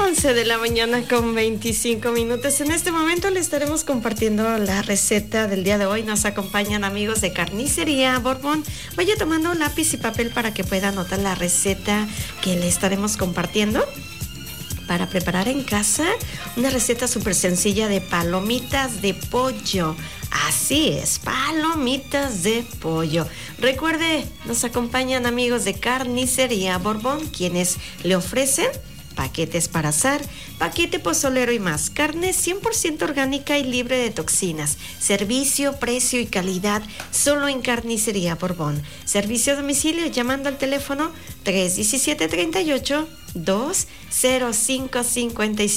11 de la mañana con 25 minutos. En este momento le estaremos compartiendo la receta del día de hoy. Nos acompañan amigos de Carnicería Borbón. Vaya tomando lápiz y papel para que pueda anotar la receta que le estaremos compartiendo para preparar en casa. Una receta súper sencilla de palomitas de pollo. Así es, palomitas de pollo. Recuerde, nos acompañan amigos de Carnicería Borbón, quienes le ofrecen paquetes para asar, paquete pozolero y más. Carne 100% orgánica y libre de toxinas. Servicio, precio y calidad solo en Carnicería Borbón. Servicio a domicilio llamando al teléfono 317-38-205-55.